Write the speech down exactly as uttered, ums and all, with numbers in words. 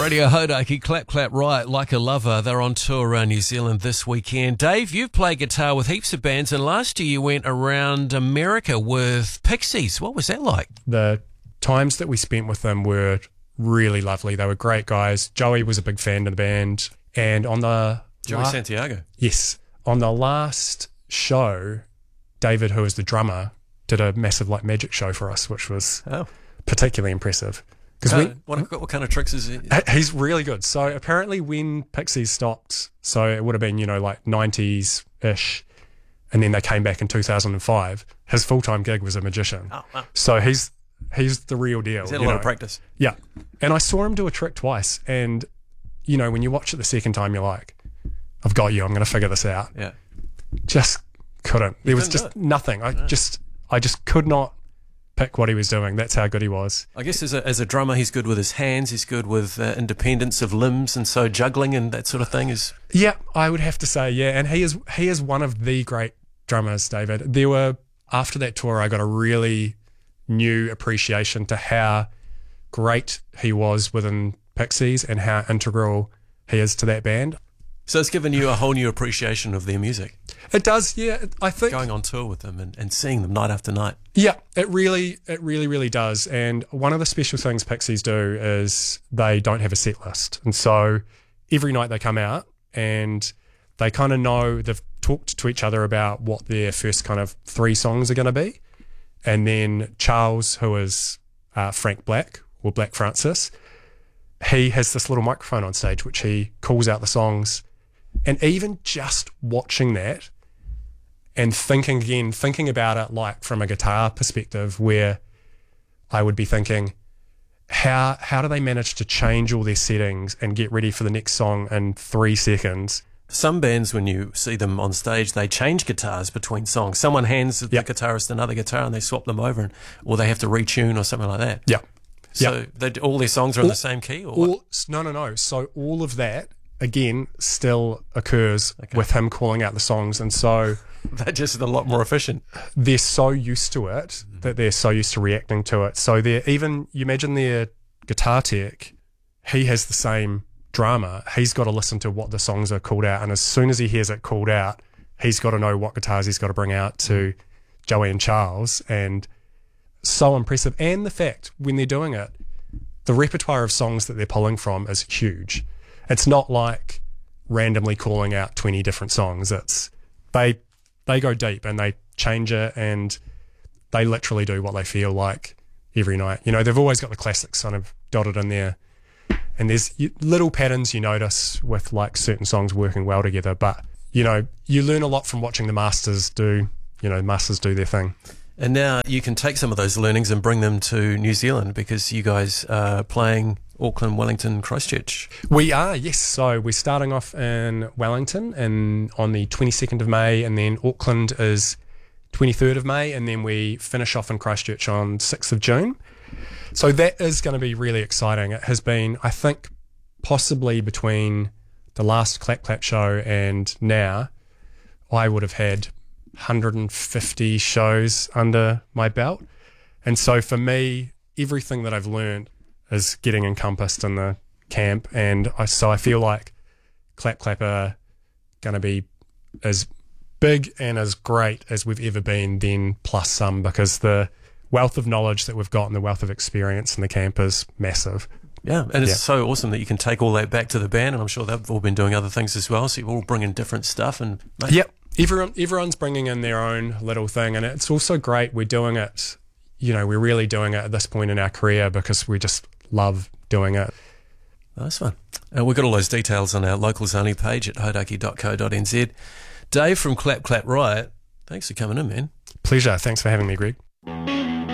Radio Hodaki, Clap Clap Right, Like a Lover. They're on tour around New Zealand this weekend. Dave, you've played guitar with heaps of bands, and last year you went around America with Pixies. What was that like? The times that we spent with them were really lovely. They were great guys. Joey was a big fan of the band. And on the... Joey la- Santiago. Yes. On the last show, David, who is the drummer, did a massive like magic show for us, which was Oh. particularly impressive. Because Uh, we, what, what kind of tricks is it? he's really good. So apparently when Pixies stopped, so it would have been, you know, like nineties-ish, and then they came back in two thousand five, his full-time gig was a magician. Oh, wow. So he's he's the real deal. Is that a you lot know. of practice? Yeah. And I saw him do a trick twice, and, you know, when you watch it the second time, you're like, I've got you, I'm going to figure this out. Yeah. Just couldn't. There was couldn't just do it? nothing. I just I just could not pick what he was doing. That's how good he was. I guess as a, as a drummer, he's good with his hands, he's good with uh, independence of limbs, and so juggling and that sort of thing is... Yeah, I would have to say, yeah. And he is he is one of the great drummers, David. There were, after that tour, I got a really new appreciation to how great he was within Pixies and how integral he is to that band. So it's given you a whole new appreciation of their music, It does, yeah. I think going on tour with them and, and seeing them night after night. Yeah, it really, it really, really does. And one of the special things Pixies do is they don't have a set list. And so every night they come out and they kind of know, they've talked to each other about what their first kind of three songs are going to be. And then Charles, who is uh, Frank Black, or Black Francis, he has this little microphone on stage which he calls out the songs. And even just watching that, and thinking again, thinking about it like from a guitar perspective, where I would be thinking, how how do they manage to change all their settings and get ready for the next song in three seconds? Some bands, when you see them on stage, they change guitars between songs. Someone hands the Yep. guitarist another guitar and they swap them over, and, or they have to retune or something like that. Yeah. So they, all their songs are in the same key? Or what? All, no, no, no. So all of that, again, still occurs Okay. with him calling out the songs. And so They're just a lot more efficient. they're so used to it that they're so used to reacting to it. So they're even, you imagine their guitar tech, he has the same drama. He's got to listen to what the songs are called out. And as soon as he hears it called out, he's got to know what guitars he's got to bring out to Joey and Charles. And so impressive. And the fact, when they're doing it, the repertoire of songs that they're pulling from is huge. It's not like randomly calling out twenty different songs. It's they they go deep and they change it, and they literally do what they feel like every night. You know, they've always got the classics kind of dotted in there, and there's y- little patterns you notice with like certain songs working well together. But you know, you learn a lot from watching the masters do. You know, masters do their thing. And now you can take some of those learnings and bring them to New Zealand, because you guys are playing Auckland, Wellington, Christchurch. We are, yes. So we're starting off in Wellington and on the twenty-second of May, and then Auckland is twenty-third of May, and then we finish off in Christchurch on sixth of June. So that is going to be really exciting. It has been, I think, possibly between the last Clap Clap show and now, I would have had one hundred fifty shows under my belt. And so for me, everything that I've learned is getting encompassed in the camp. And I, so I feel like Clap Clap are going to be as big and as great as we've ever been, then plus some, because the wealth of knowledge that we've got and the wealth of experience in the camp is massive. Yeah, and it's Yeah. so awesome that you can take all that back to the band, and I'm sure they've all been doing other things as well, so you're all bringing different stuff. And mate, Yep. Everyone, everyone's bringing in their own little thing, and it's also great. We're doing it, you know, we're really doing it at this point in our career because we just love doing it. nice one. Uh, we've got all those details on our locals only page at hodaki dot co dot n z. Dave from Clap Clap Riot, thanks for coming in, man. Pleasure. Thanks for having me, Greg.